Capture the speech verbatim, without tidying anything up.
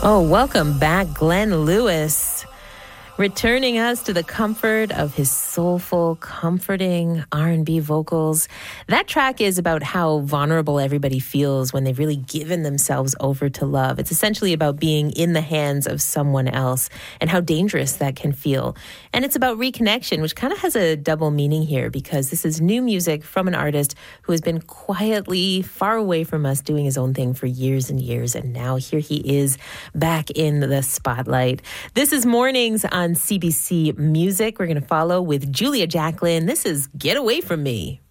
Oh, welcome back, Glenn Lewis, returning us to the comfort of his soulful, comforting R and B vocals. That track is about how vulnerable everybody feels when they've really given themselves over to love. It's essentially about being in the hands of someone else and how dangerous that can feel. And it's about reconnection, which kind of has a double meaning here because this is new music from an artist who has been quietly far away from us doing his own thing for years and years. And now here he is back in the spotlight. This is Mornings on C B C Music. We're going to follow with Julia Jacklin. This is Get Away From Me.